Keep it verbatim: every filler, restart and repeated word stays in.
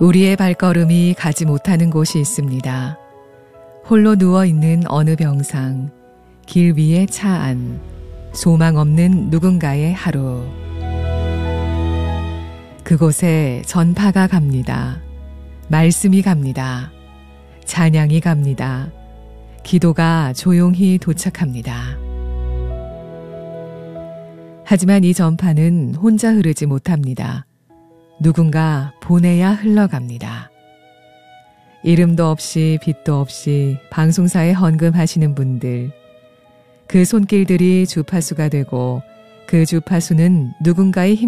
우리의 발걸음이 가지 못하는 곳이 있습니다. 홀로 누워있는 어느 병상, 길 위의 차 안, 소망 없는 누군가의 하루. 그곳에 전파가 갑니다. 말씀이 갑니다. 찬양이 갑니다. 기도가 조용히 도착합니다. 하지만 이 전파는 혼자 흐르지 못합니다. 누군가 보내야 흘러갑니다. 이름도 없이 빛도 없이 방송사에 헌금하시는 분들, 그 손길들이 주파수가 되고 그 주파수는 누군가의 힘